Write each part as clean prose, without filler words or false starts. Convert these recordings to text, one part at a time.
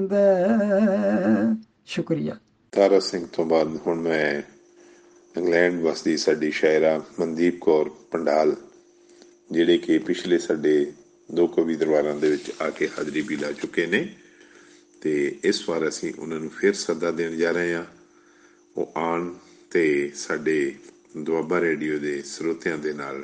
ਸ਼ੁਕਰੀਆ। ਤਾਰਾ ਸਿੰਘ ਤੋਂ ਬਾਅਦ ਹੁਣ ਮੈਂ ਇੰਗਲੈਂਡ ਵਸਦੀ ਸਾਡੀ ਸ਼ਾਇਰਾ ਮਨਦੀਪ ਕੌਰ ਪੰਡਾਲ, ਜਿਹੜੇ ਕਿ ਪਿਛਲੇ ਸਾਡੇ 2 ਕਵੀ ਦਰਬਾਰਾਂ ਦੇ ਵਿੱਚ ਆ ਕੇ ਹਾਜ਼ਰੀ ਵੀ ਲਾ ਚੁੱਕੇ ਨੇ, ਅਤੇ ਇਸ ਵਾਰ ਅਸੀਂ ਉਹਨਾਂ ਨੂੰ ਫਿਰ ਸੱਦਾ ਦੇਣ ਜਾ ਰਹੇ ਹਾਂ। ਉਹ ਆਉਣ ਅਤੇ ਸਾਡੇ ਦੁਆਬਾ ਰੇਡੀਓ ਦੇ ਸਰੋਤਿਆਂ ਦੇ ਨਾਲ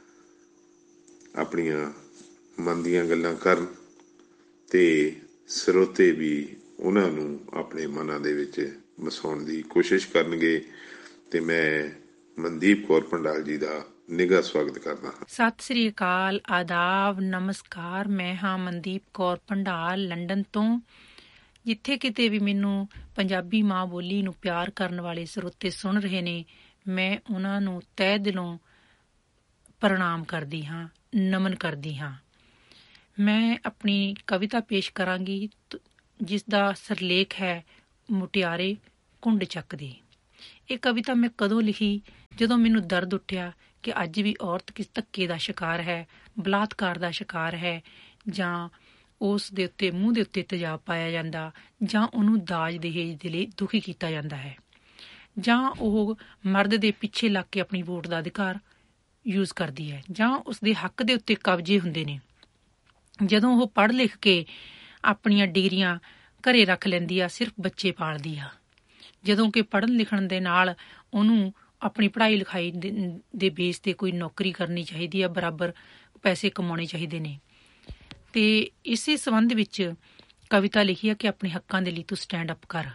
ਆਪਣੀਆਂ ਮਨ ਦੀਆਂ ਗੱਲਾਂ ਕਰਨ, ਅਤੇ ਸਰੋਤੇ ਵੀ ਉਹਨਾਂ ਨੂੰ ਆਪਣੇ ਮਨਾਂ ਦੇ ਵਿੱਚ ਵਸਾਉਣ ਦੀ ਕੋਸ਼ਿਸ਼ ਕਰਨਗੇ। ਅਤੇ ਮੈਂ ਮਨਦੀਪ ਕੌਰ ਪੰਡਾਲ ਜੀ ਦਾ ਨਿੱਘਾ ਸਵਾਗਤ ਕਰਦਾ ਹਾਂ। ਸਤਿ ਸ੍ਰੀ ਅਕਾਲ, ਆਦਾਬ, ਨਮਸਕਾਰ। ਮੈਂ ਹਾਂ ਮਨਦੀਪ ਕੌਰ ਪੰਡਾਲ ਲੰਡਨ ਤੋਂ। ਜਿੱਥੇ ਕਿਤੇ ਵੀ ਮੈਨੂੰ ਪੰਜਾਬੀ ਮਾਂ ਬੋਲੀ ਨੂੰ ਪਿਆਰ ਕਰਨ ਵਾਲੇ ਸਰੋਤੇ ਸੁਣ ਰਹੇ ਨੇ, ਮੈਂ ਉਹਨਾਂ ਨੂੰ ਤਹਿ ਦਿਲੋਂ ਪ੍ਰਣਾਮ ਕਰਦੀ ਹਾਂ, ਨਮਨ ਕਰਦੀ ਹਾਂ। ਮੈਂ ਆਪਣੀ ਕਵਿਤਾ ਪੇਸ਼ ਕਰਾਂਗੀ ਜਿਸ ਦਾ ਸਿਰਲੇਖ ਹੈ ਮੁਟਿਆਰੇ ਘੁੰਡ ਚੱਕਦੀ। ਇਹ ਕਵਿਤਾ ਮੈਂ ਕਦੋਂ ਲਿਖੀ? ਜਦੋਂ ਮੈਨੂੰ ਦਰਦ ਉੱਠਿਆ ਕਿ ਅੱਜ ਵੀ ਔਰਤ ਕਿਸ ਧੱਕੇ ਦਾ ਸ਼ਿਕਾਰ ਹੈ, ਬਲਾਤਕਾਰ ਦਾ ਸ਼ਿਕਾਰ ਹੈ, ਜਾਂ ਉਸ ਦੇ ਉੱਤੇ ਮੂੰਹ ਦੇ ਉੱਤੇ ਤੇਜ਼ਾਬ ਪਾਇਆ ਜਾਂਦਾ, ਜਾਂ ਉਹਨੂੰ ਦਾਜ ਦਹੇਜ ਦੇ ਲਈ ਦੁਖੀ ਕੀਤਾ ਜਾਂਦਾ ਹੈ, ਜਾਂ ਉਹ ਮਰਦ ਦੇ ਪਿੱਛੇ ਲੱਗ ਕੇ ਆਪਣੀ ਵੋਟ ਦਾ ਅਧਿਕਾਰ ਯੂਜ਼ ਕਰਦੀ ਹੈ, ਜਾਂ ਉਸਦੇ ਹੱਕ ਦੇ ਉੱਤੇ ਕਬਜ਼ੇ ਹੁੰਦੇ ਨੇ। ਜਦੋਂ ਉਹ ਪੜ੍ਹ ਲਿਖ ਕੇ ਆਪਣੀਆਂ ਡਿਗਰੀਆਂ ਘਰੇ ਰੱਖ ਲੈਂਦੀ ਆ, ਸਿਰਫ ਬੱਚੇ ਪਾਲਦੀ ਆ, ਜਦੋਂ ਕਿ ਪੜ੍ਹਨ ਲਿਖਣ ਦੇ ਨਾਲ ਉਹਨੂੰ ਆਪਣੀ ਪੜ੍ਹਾਈ ਲਿਖਾਈ ਦੇ ਬੇਸ 'ਤੇ ਕੋਈ ਨੌਕਰੀ ਕਰਨੀ ਚਾਹੀਦੀ ਆ, ਬਰਾਬਰ ਪੈਸੇ ਕਮਾਉਣੇ ਚਾਹੀਦੇ ਨੇ। ਅਤੇ ਇਸੇ ਸੰਬੰਧ ਵਿੱਚ ਕਵਿਤਾ ਲਿਖੀ ਹੈ ਕਿ ਆਪਣੇ ਹੱਕਾਂ ਦੇ ਲਈ ਤੂੰ ਸਟੈਂਡ ਅਪ ਕਰ।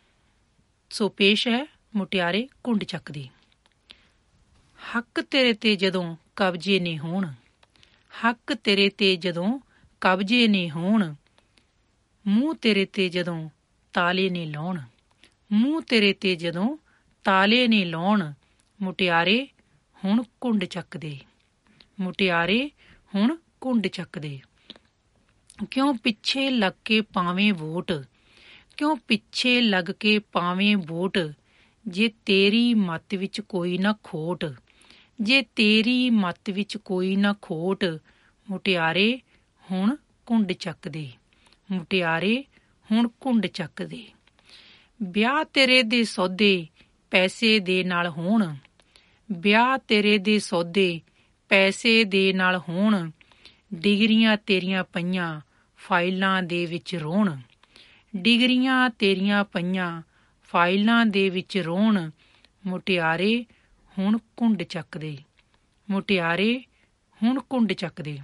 ਸੋ ਪੇਸ਼ ਹੈ ਮੁਟਿਆਰੇ ਘੁੰਡ ਚੱਕਦੀ। ਹੱਕ ਤੇਰੇ 'ਤੇ ਜਦੋਂ ਕਬਜ਼ੇ ਨੇ ਹੋਣ, ਹੱਕ ਤੇਰੇ 'ਤੇ ਜਦੋਂ ਕਬਜ਼ੇ ਨੇ ਹੋਣ, ਮੂੰਹ ਤੇਰੇ 'ਤੇ ਜਦੋਂ ਤਾਲੇ ਨੇ ਲਾਉਣ, ਮੂੰਹ ਤੇਰੇ 'ਤੇ ਜਦੋਂ ਤਾਲੇ ਨੇ ਲਾਉਣ, ਮੁਟਿਆਰੇ ਹੁਣ ਘੁੰਡ ਚੱਕਦੇ, ਮੁਟਿਆਰੇ ਹੁਣ ਘੁੰਡ ਚੱਕਦੇ। ਕਿਉਂ ਪਿੱਛੇ ਲੱਗ ਕੇ ਪਾਵੇਂ ਵੋਟ, ਕਿਉਂ ਪਿੱਛੇ ਲੱਗ ਕੇ ਪਾਵੇਂ ਵੋਟ, ਜੇ ਤੇਰੀ ਮੱਤ ਵਿੱਚ ਕੋਈ ਨਾ ਖੋਟ, ਜੇ ਤੇਰੀ ਮੱਤ ਵਿੱਚ ਕੋਈ ਨਾ ਖੋਟ, ਮੁਟਿਆਰੇ ਹੁਣ ਘੁੰਡ ਚੱਕਦੇ, ਮੁਟਿਆਰੇ ਹੁਣ ਘੁੰਡ ਚੱਕਦੇ। ਵਿਆਹ ਤੇਰੇ ਦੇ ਸੌਦੇ ਪੈਸੇ ਦੇ ਨਾਲ ਹੋਣ, ਵਿਆਹ ਤੇਰੇ ਦੇ ਸੌਦੇ ਪੈਸੇ ਦੇ ਨਾਲ ਹੋਣ, ਡਿਗਰੀਆਂ ਤੇਰੀਆਂ ਪਈਆਂ ਫਾਈਲਾਂ ਦੇ ਵਿੱਚ ਰੋਣ, ਡਿਗਰੀਆਂ ਤੇਰੀਆਂ ਪਈਆਂ ਫਾਈਲਾਂ ਦੇ ਵਿੱਚ ਰੋਣ, ਮੁਟਿਆਰੇ ਹੁਣ ਘੁੰਡ ਚੱਕਦੇ, ਮੁਟਿਆਰੇ ਹੁਣ ਘੁੰਡ ਚੱਕਦੇ।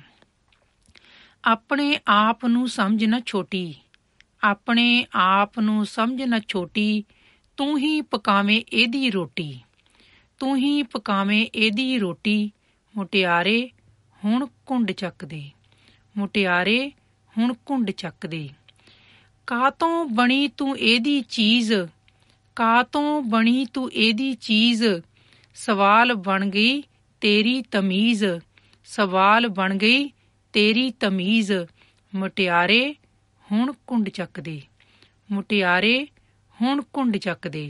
ਆਪਣੇ ਆਪ ਨੂੰ ਸਮਝ ਨਾ ਛੋਟੀ, ਆਪਣੇ ਆਪ ਨੂੰ ਸਮਝ ਨਾ ਛੋਟੀ, ਤੂੰ ਹੀ ਪਕਾਵੇਂ ਇਹਦੀ ਰੋਟੀ, ਤੂੰ ਹੀ ਪਕਾਵੇਂ ਇਹਦੀ ਰੋਟੀ, ਮੁਟਿਆਰੇ ਹੁਣ ਘੁੰਡ ਚੱਕਦੇ, ਮੁਟਿਆਰੇ ਹੁਣ ਘੁੰਡ ਚੱਕਦੇ। ਕਾਹਤੋਂ ਬਣੀ ਤੂੰ ਇਹਦੀ ਚੀਜ਼, ਕਾਹਤੋਂ ਬਣੀ ਤੂੰ ਇਹਦੀ ਚੀਜ਼, ਸਵਾਲ ਬਣ ਗਈ ਤੇਰੀ ਤਮੀਜ਼, ਸਵਾਲ ਬਣ ਗਈ ਤੇਰੀ ਤਮੀਜ਼, ਮੁਟਿਆਰੇ ਹੁਣ ਘੁੰਡ ਚੱਕਦੇ, ਮੁਟਿਆਰੇ ਹੁਣ ਘੁੰਡ ਚੱਕਦੇ।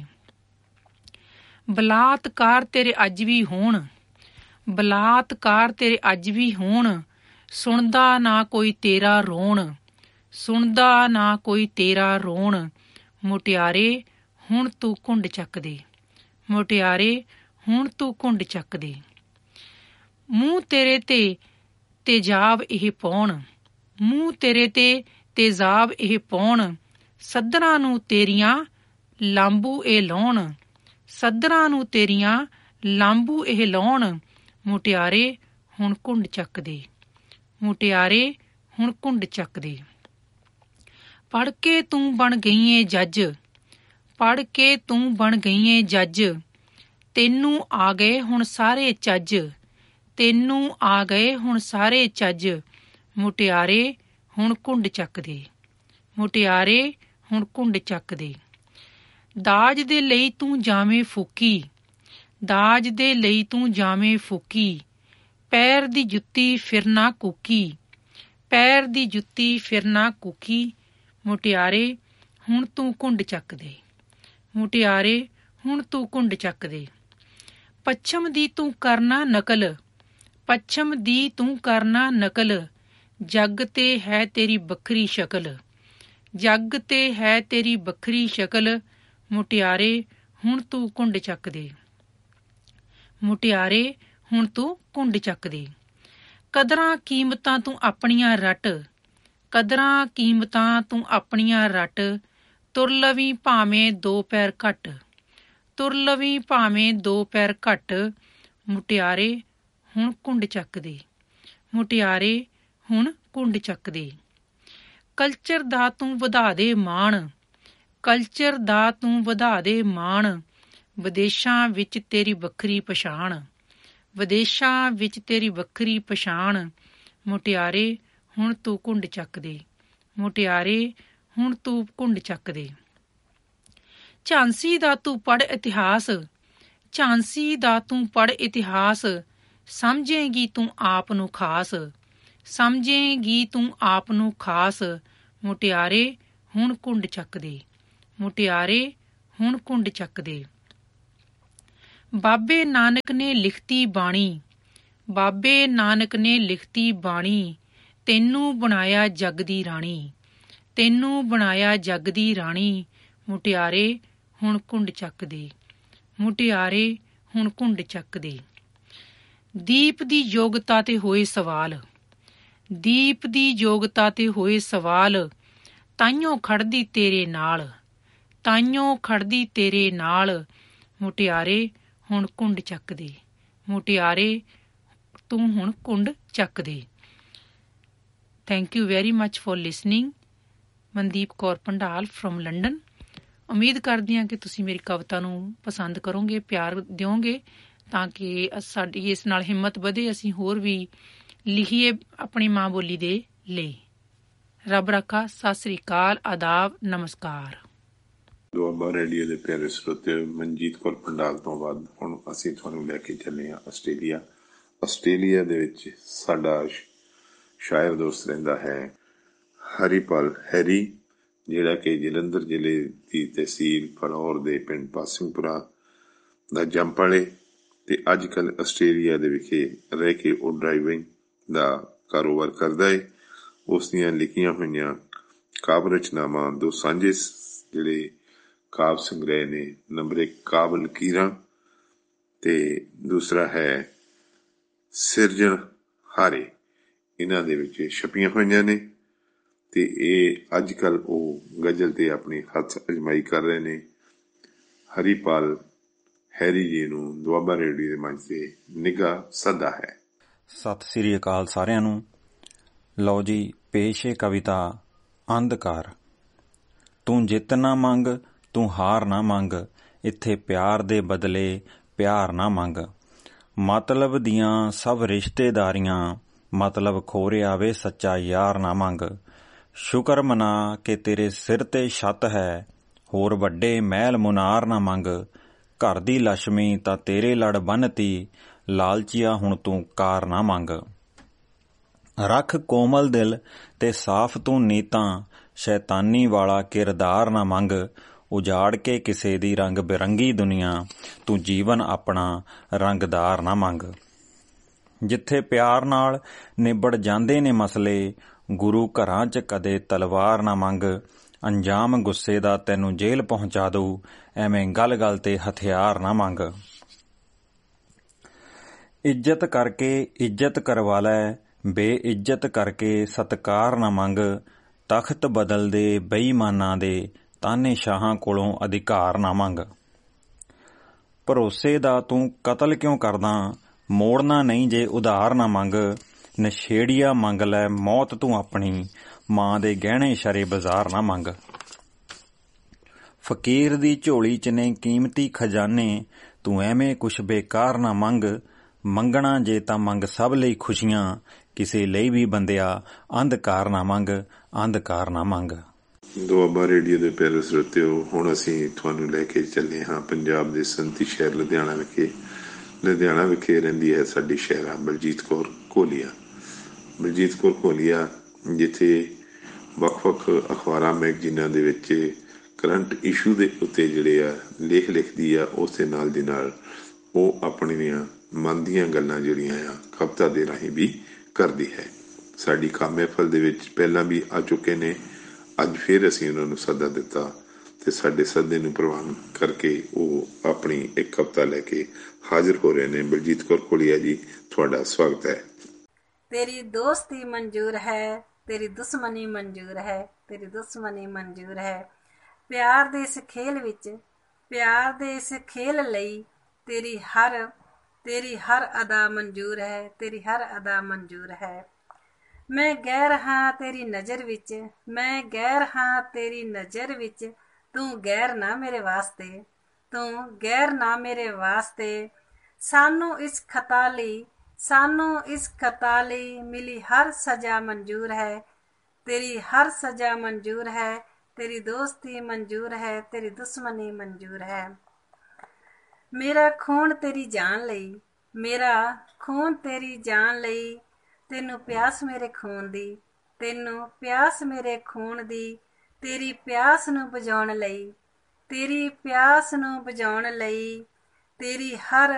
ਬਲਾਤਕਾਰ ਤੇਰੇ ਅੱਜ ਵੀ ਹੋਣ, ਬਲਾਤਕਾਰ ਤੇਰੇ ਅੱਜ ਵੀ ਹੋਣ, ਸੁਣਦਾ ਨਾ ਕੋਈ ਤੇਰਾ ਰੋਣ, ਸੁਣਦਾ ਨਾ ਕੋਈ ਤੇਰਾ ਰੋਣ, ਮੁਟਿਆਰੇ ਹੁਣ ਤੂੰ ਘੁੰਡ ਚੱਕਦੇ, ਮੁਟਿਆਰੇ ਹੁਣ ਤੂੰ ਘੁੰਡ ਚੱਕਦੇ। ਮੂੰਹ ਤੇਰੇ 'ਤੇ ਤੇਜ਼ਾਬ ਇਹ ਪਾਉਣ, ਮੂੰਹ ਤੇਰੇ 'ਤੇ ਤੇਜ਼ਾਬ ਇਹ ਪਾਉਣ, ਸੱਧਰਾਂ ਨੂੰ ਤੇਰੀਆਂ ਲਾਂਬੂ ਇਹ ਲਾਉਣ, ਸੱਧਰਾਂ ਨੂੰ ਤੇਰੀਆਂ ਲਾਂਬੂ ਇਹ ਲਾਉਣ, ਮੁਟਿਆਰੇ ਹੁਣ ਘੁੰਡ ਚੱਕਦੇ, ਮੁਟਿਆਰੇ ਹੁਣ ਘੁੰਡ ਚੱਕਦੇ। ਪੜ੍ਹ ਕੇ ਤੂੰ ਬਣ ਗਈ ਏ ਜੱਜ, ਪੜ੍ਹ ਕੇ ਤੂੰ ਬਣ ਗਈ ਏ ਜੱਜ, ਤੈਨੂੰ ਆ ਗਏ ਹੁਣ ਸਾਰੇ ਚੱਜ, ਤੈਨੂੰ ਆ ਗਏ ਹੁਣ ਸਾਰੇ ਚੱਜ, ਮੁਟਿਆਰੇ ਹੁਣ ਘੁੰਡ ਚੱਕਦੇ, ਮੁਟਿਆਰੇ ਹੁਣ ਘੁੰਡ ਚੱਕਦੇ। ਦਾਜ ਦੇ ਲਈ ਤੂੰ ਜਾਵੇਂ ਫੂਕੀ, ਦਾਜ ਦੇ ਲਈ ਤੂੰ ਜਾਵੇਂ ਫੂਕੀ, ਪੈਰ ਦੀ ਜੁੱਤੀ ਫਿਰ ਨਾ ਕੂਕੀ, ਪੈਰ ਦੀ ਜੁੱਤੀ ਫਿਰ ਨਾ ਕੂਕੀ, ਮੁਟਿਆਰੇ ਹੁਣ ਤੂੰ ਘੁੰਡ ਚੱਕਦੇ, ਮੁਟਿਆਰੇ ਹੁਣ ਤੂੰ ਘੁੰਡ ਚੱਕਦੇ। ਪੱਛਮ ਦੀ ਤੂੰ ਕਰਨਾ ਨਕਲ, ਪੱਛਮ ਦੀ ਤੂੰ ਕਰਨਾ ਨਕਲ, ਜੱਗ ਤੇ ਹੈ ਤੇਰੀ ਵੱਖਰੀ ਸ਼ਕਲ, ਜੱਗ ਤੇ ਹੈ ਤੇਰੀ ਵੱਖਰੀ ਸ਼ਕਲ, ਮੁਟਿਆਰੇ ਹੁਣ ਤੂੰ ਘੁੰਡ ਚੱਕ ਦੇ। ਮੁਟਿਆਰੇ ਹੁਣ ਤੂੰ ਘੁੰਡ ਚੱਕ ਦੇ। ਕਦਰਾਂ ਕੀਮਤਾਂ ਤੂੰ ਆਪਣੀਆਂ ਰੱਟ, ਕਦਰਾਂ ਕੀਮਤਾਂ ਤੂੰ ਆਪਣੀਆਂ ਰੱਟ, ਤੁਰ ਲਵੀਂ ਭਾਵੇਂ 2 ਪੈਰ ਘੱਟ, ਤੁਰ ਲਵੀਂ ਭਾਵੇਂ 2 ਪੈਰ ਘੱਟ, ਮੁਟਿਆਰੇ ਹੁਣ ਘੁੰਡ ਚੱਕ ਦੇ। ਮੁਟਿਆਰੇ ਹੁਣ ਘੁੰਡ ਚੱਕ ਦੇ। ਕਲਚਰ ਦਾ ਤੂੰ ਵਧਾ ਦੇ ਮਾਣ, ਕਲਚਰ ਦਾ ਤੂੰ ਵਧਾ ਦੇ ਮਾਣ, ਵਿਦੇਸ਼ਾਂ ਵਿੱਚ ਤੇਰੀ ਵੱਖਰੀ ਪਛਾਣ, ਵਿਦੇਸ਼ਾਂ ਵਿੱਚ ਤੇਰੀ ਵੱਖਰੀ ਪਛਾਣ, ਮੁਟਿਆਰੇ ਹੁਣ ਤੂੰ ਘੁੰਡ ਚੱਕ ਦੇ। ਮੁਟਿਆਰੇ ਹੁਣ ਤੂੰ ਘੁੰਡ ਚੱਕ ਦੇ। ਝਾਂਸੀ ਦਾ ਤੂੰ ਪੜ੍ਹ ਇਤਿਹਾਸ, ਝਾਂਸੀ ਦਾ ਤੂੰ ਪੜ੍ਹ ਇਤਿਹਾਸ, ਸਮਝੇਂਗੀ ਤੂੰ ਆਪ ਨੂੰ ਖਾਸ, ਸਮਝੇਂਗੀ ਤੂੰ ਆਪ ਨੂੰ ਖਾਸ, ਮੁਟਿਆਰੇ ਹੁਣ ਘੁੰਡ ਚੱਕ ਦੇ। ਮੁਟਿਆਰੇ ਹੁਣ ਘੁੰਡ ਚੱਕ ਦੇ। ਬਾਬੇ ਨਾਨਕ ਨੇ ਲਿਖਤੀ ਬਾਣੀ, ਬਾਬੇ ਨਾਨਕ ਨੇ ਲਿਖਤੀ ਬਾਣੀ, ਤੈਨੂੰ ਬਣਾਇਆ ਜੱਗ ਦੀ ਰਾਣੀ, ਤੈਨੂੰ ਬਣਾਇਆ ਜੱਗ ਦੀ ਰਾਣੀ, ਮੁਟਿਆਰੇ ਹੁਣ ਘੁੰਡ ਚੱਕ ਦੇ। ਮੁਟਿਆਰੇ ਹੁਣ ਘੁੰਡ ਚੱਕ ਦੇ। ਦੀਪ ਦੀ ਯੋਗਤਾ ਤੇ ਹੋਏ ਸਵਾਲ, ਦੀਪ ਦੀ ਯੋਗਤਾ ਤੇ ਹੋਏ ਸਵਾਲ, ਤਾਈਓ ਖੜਦੀ ਤੇਰੇ ਨਾਲ, ਤਾਈਓ ਖੜਦੀ ਤੇਰੇ ਨਾਲ, ਮੁਟਿਆਰੇ ਹੁਣ ਘੁੰਡ ਚੱਕ ਦੇ। ਮੁਟਿਆਰੇ ਤੂੰ ਹੁਣ ਘੁੰਡ ਚੱਕ ਦੇ। Thank you very much for listening. Mandeep Kaur pandal from London. ਉਮੀਦ ਕਰਦੀ ਹਾਂ ਕਿ ਤੁਸੀਂ ਮੇਰੀ ਕਵਿਤਾ ਨੂੰ ਪਸੰਦ ਕਰੋਗੇ, ਪਿਆਰ ਦਿਓਗੇ, ਤਾਂ ਕਿ ਸਾਡੀ ਇਸ ਨਾਲ ਹਿੰਮਤ ਵਧੇ, ਅਸੀਂ ਹੋਰ ਵੀ ਲਿਖੀਏ ਆਪਣੀ ਮਾਂ ਬੋਲੀ ਦੇ ਲਈ। ਰੱਬ ਰਾਖਾ। ਸਤਿ ਸ੍ਰੀ ਅਕਾਲ, ਆਦਾਬ, ਨਮਸਕਾਰ। ਦੁਆਬਾ ਰੇਡੀਓ ਦੇ ਪਿਆਰੇ ਸਰੋਤੇ, ਮਨਜੀਤ ਕੌਰ ਪੰਡਾਲ ਤੋਂ ਬਾਅਦ ਹੁਣ ਅਸੀਂ ਤੁਹਾਨੂੰ ਲੈ ਕੇ ਚੱਲੇ ਹਾਂ ਆਸਟ੍ਰੇਲੀਆ। ਆਸਟ੍ਰੇਲੀਆ ਦੇ ਵਿੱਚ ਸਾਡਾ ਸ਼ਾਇਰ ਦੋਸਤ ਰਹਿੰਦਾ ਹੈ ਹਰੀਪਾਲ ਹੈਰੀ, ਜਿਹੜਾ ਕਿ ਜਲੰਧਰ ਜ਼ਿਲ੍ਹੇ ਦੀ ਤਹਿਸੀਲ ਫਲੌਰ ਦੇ ਪਿੰਡ ਪਾਸਿੰਗਪੁਰਾ ਦਾ ਜੰਪ ਵਾਲੇ ਤੇ ਅੱਜ ਕੱਲ੍ਹ ਆਸਟ੍ਰੇਲੀਆ ਦੇ ਵਿਖੇ ਰਹਿ ਕੇ ਉਹ ਡਰਾਈਵਿੰਗ ਦਾ ਕਾਰੋਬਾਰ ਕਰਦਾ ਹੈ। ਉਸ ਦੀਆਂ ਲਿਖੀਆਂ ਹੋਈਆਂ ਕਾਵਿ ਰਚਨਾਵਾਂ ਦੋ ਸਾਂਝੇ ਜਿਹੜੇ ਕਾਵਿ ਸੰਗ੍ਰਹਿ ਨੇ, ਨੰਬਰ 1 ਕਾਵਿ ਲਕੀਰਾਂ ਤੇ ਦੂਸਰਾ ਹੈ ਸਿਰਜਣ ਹਾਰੇ, ਇਹਨਾਂ ਦੇ ਵਿੱਚ ਛਪੀਆਂ ਹੋਈਆਂ ਨੇ ਤੇ ਇਹ ਅੱਜ ਕੱਲ੍ਹ ਉਹ ਗਜ਼ਲ ਤੇ ਆਪਣੀ ਹੱਥ ਅਜਮਾਈ ਕਰ ਰਹੇ ਨੇ। ਹਰੀਪਾਲ ਹੈਰੀ ਜੀ ਨੂੰ ਦੁਆਬਾ ਰੇਡੀਓ ਦੇ ਮੰਚ ਤੇ ਨਿੱਘਾ ਸੱਦਾ ਹੈ। ਸਤਿ ਸ੍ਰੀ ਅਕਾਲ ਸਾਰਿਆਂ ਨੂੰ। ਲਓ ਜੀ, ਪੇਸ਼ ਹੈ ਕਵਿਤਾ ਅੰਧਕਾਰ। ਤੂੰ ਜਿੱਤ ਨਾ ਮੰਗ, ਤੂੰ ਹਾਰ ਨਾ ਮੰਗ, ਇੱਥੇ ਪਿਆਰ ਦੇ ਬਦਲੇ ਪਿਆਰ ਨਾ ਮੰਗ। ਮਤਲਬ ਦੀਆਂ ਸਭ ਰਿਸ਼ਤੇਦਾਰੀਆਂ, ਮਤਲਬ ਖੋਰਿਆ ਵੇ ਸੱਚਾ ਯਾਰ ਨਾ ਮੰਗ। ਸ਼ੁਕਰ ਮਨਾ ਕਿ ਤੇਰੇ ਸਿਰ ਤੇ ਛੱਤ ਹੈ, ਹੋਰ ਵੱਡੇ ਮਹਿਲ ਮੁਨਾਰ ਨਾ ਮੰਗ। ਘਰ ਦੀ ਲక్ష్ਮੀ ਤਾਂ ਤੇਰੇ ਲੜ ਬੰਨ੍ਹਤੀ, ਲਾਲਚੀਆ ਹੁਣ ਤੂੰ ਕਾਰ ਨਾ ਮੰਗ। ਰੱਖ ਕੋਮਲ ਦਿਲ ਤੇ ਸਾਫ਼ ਤੂੰ ਨੀਤਾਂ, ਸ਼ੈਤਾਨੀ ਵਾਲਾ ਕਿਰਦਾਰ ਨਾ ਮੰਗ। ਉਜਾੜ ਕੇ ਕਿਸੇ ਦੀ ਰੰਗ ਬਿਰੰਗੀ ਦੁਨੀਆ, ਤੂੰ ਜੀਵਨ ਆਪਣਾ ਰੰਗਦਾਰ ਨਾ ਮੰਗ। ਜਿੱਥੇ ਪਿਆਰ ਨਾਲ ਨਿਬੜ ਜਾਂਦੇ ਨੇ ਮਸਲੇ, ਗੁਰੂ ਘਰਾਂ 'ਚ ਕਦੇ ਤਲਵਾਰ ਨਾ ਮੰਗ। ਅੰਜਾਮ ਗੁੱਸੇ ਦਾ ਤੈਨੂੰ ਜੇਲ੍ਹ ਪਹੁੰਚਾ ਦਊ, ਐਵੇਂ ਗੱਲ-ਗੱਲ ਤੇ ਹਥਿਆਰ ਨਾ ਮੰਗ। ਇੱਜ਼ਤ ਕਰਕੇ ਇੱਜ਼ਤ ਕਰਵਾ ਲੈ, ਬੇਇੱਜ਼ਤ ਕਰਕੇ ਸਤਿਕਾਰ ਨਾ ਮੰਗ। ਤਖ਼ਤ ਬਦਲਦੇ ਬੇਈਮਾਨਾਂ ਦੇ, ਤਾਨੇ ਸ਼ਾਹਾਂ ਕੋਲੋਂ ਅਧਿਕਾਰ ਨਾ ਮੰਗ। ਭਰੋਸੇ ਦਾ ਤੂੰ ਕਤਲ ਕਿਉਂ ਕਰਦਾ, ਮੋੜਨਾ ਨਹੀਂ ਜੇ ਉਧਾਰ ਨਾ ਮੰਗ। ਨਸ਼ੇੜੀਆ ਮੰਗ ਲੈ ਮੌਤ ਤੂੰ ਆਪਣੀ, ਮਾਂ ਦੇ ਗਹਿਣੇ ਸ਼ਰੇ ਬਾਜ਼ਾਰ ਨਾ ਮੰਗ। ਫਕੀਰ ਦੀ ਝੋਲੀ 'ਚ ਨੇ ਕੀਮਤੀ ਖਜ਼ਾਨੇ, ਤੂੰ ਐਵੇਂ ਕੁਛ ਬੇਕਾਰ ਨਾ ਮੰਗ। ਮੰਗਣਾ ਜੇ ਤਾਂ ਮੰਗ ਸਭ ਲਈ ਖੁਸ਼ੀਆਂ, ਕਿਸੇ ਲਈ ਵੀ ਬੰਦਿਆ ਅੰਧਕਾਰ ਨਾ ਮੰਗ, ਅੰਧਕਾਰ ਨਾ ਮੰਗ। ਦੁਆਬਾ ਰੇਡੀਓ ਦੇ ਪਿਆਰੇ ਸਰੋਤਿਓ, ਹੁਣ ਅਸੀਂ ਤੁਹਾਨੂੰ ਲੈ ਕੇ ਚੱਲੇ ਹਾਂ ਪੰਜਾਬ ਦੇ ਸੰਤੀ ਸ਼ਹਿਰ ਲੁਧਿਆਣਾ ਵਿਖੇ। ਲੁਧਿਆਣਾ ਵਿਖੇ ਰਹਿੰਦੀ ਹੈ ਸਾਡੀ ਸ਼ਹਿਰਾ ਬਲਜੀਤ ਕੌਰ ਕੋਲੀਆ। ਬਲਜੀਤ ਕੌਰ ਕੋਲੀਆ ਜਿੱਥੇ ਵੱਖ-ਵੱਖ ਅਖਬਾਰਾਂ ਮੈਗਜ਼ੀਨਾਂ ਦੇ ਵਿੱਚ ਕਰੰਟ ਇਸ਼ੂ ਦੇ ਉੱਤੇ ਜਿਹੜੇ ਆ ਲੇਖ ਲਿਖਦੀ ਆ, ਉਸ ਦੇ ਨਾਲ ਦੀ ਨਾਲ ਉਹ ਆਪਣੀਆਂ ਮਨ ਦੀਆਂ ਗੱਲਾਂ ਜਿਹੜੀਆਂ ਆ ਕਵਿਤਾ ਦੇ ਰਾਹੀਂ ਵੀ ਕਰਦੀ ਹੈ। ਸਾਡੀ ਖਾਸ ਮਹਿਫਲ ਦੇ ਵਿੱਚ ਪਹਿਲਾਂ ਵੀ ਆ ਚੁੱਕੇ ਨੇ, ਅੱਜ ਫਿਰ ਅਸੀਂ ਉਹਨਾਂ ਨੂੰ ਸੱਦਾ ਦਿੱਤਾ ਤੇ ਸਾਡੇ ਸੱਦੇ ਨੂੰ ਪ੍ਰਵਾਨ ਕਰਕੇ ਉਹ ਆਪਣੀ ਇੱਕ ਕਵਿਤਾ ਲੈ ਕੇ ਹਾਜ਼ਰ ਹੋ ਰਹੇ ਨੇ। ਬਲਜੀਤ ਕੌਰ ਕੋਲੀਆ ਜੀ, ਤੁਹਾਡਾ ਸਵਾਗਤ ਹੈ। तेरी दोस्ती मंजूर है, तेरी दुश्मनी मंजूर है, तेरी दुश्मनी मंजूर है। प्यार दे इस खेल विच, प्यार दे इस खेल लई तेरी हर अदा मंजूर है, तेरी हर अदा मंजूर है। मैं गैर हाँ तेरी नज़र विच, मैं गैर हाँ तेरी नज़र विच, तू गैर ना मेरे वास्ते, तू गैर ना मेरे वास्ते। सानू इस खता लई, सानू इस खता लई मिली हर सजा मंजूर है, तेरी हर सजा मंजूर है। तेरी दोस्ती मंजूर है, तेरी दुश्मनी मंजूर है। मेरा खून तेरी जान लई, मेरा खून तेरी जान लई, तेनू प्यास मेरे खून दी, तेनू प्यास मेरे खून दी। तेरी प्यास नू बुझाउण लई, तेरी प्यास नू बुझाउण लई, तेरी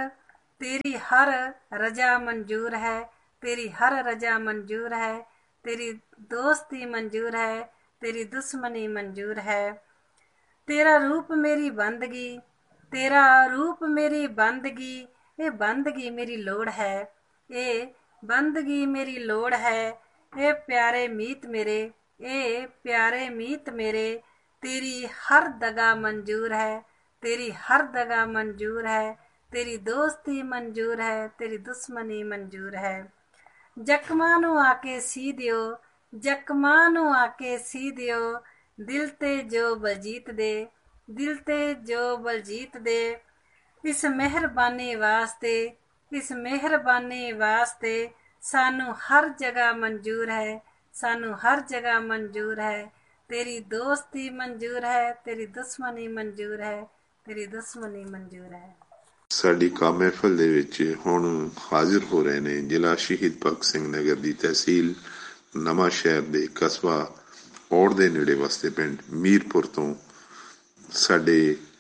हर रजा मंजूर है, तेरी हर रजा मंजूर है। तेरी दोस्ती मंजूर है, तेरी दुश्मनी मंजूर है। तेरा रूप मेरी बंदगी, तेरा रूप मेरी बंदगी, ये बंदगी मेरी लोड़ है, ये बंदगी मेरी लोड़ है। ये प्यारे मीत मेरे, ये प्यारे मीत मेरे, तेरी हर दगा मंजूर है, तेरी हर दगा मंजूर है। तेरी दोस्ती मंजूर है, तेरी दुश्मनी मंजूर है। जख्मां नू आके सी दियो, जख्मां नू आके सी दियो, दिल ते जो बलजीत दे, दिल ते जो बलजीत दे। इस मेहरबानी वास्ते, इस मेहरबानी वास्ते, सानू हर जगह मंजूर है, सानू हर जगह मंजूर है। तेरी दोस्ती मंजूर है, तेरी दुश्मनी मंजूर है, तेरी दुश्मनी मंजूर है। ਸਾਡੀ ਕਾਮ ਮਹਿਫਲ ਦੇ ਵਿੱਚ ਹੁਣ ਹਾਜ਼ਰ ਹੋ ਰਹੇ ਨੇ ਜ਼ਿਲ੍ਹਾ ਸ਼ਹੀਦ ਭਗਤ ਸਿੰਘ ਨਗਰ ਦੀ ਤਹਿਸੀਲ ਨਵਾਂ ਸ਼ਹਿਰ ਦੇ ਕਸਬਾ ਔੜ ਦੇ ਨੇੜੇ ਵਸਦੇ ਪਿੰਡ ਮੀਰਪੁਰ ਤੋਂ ਸਾਡੇ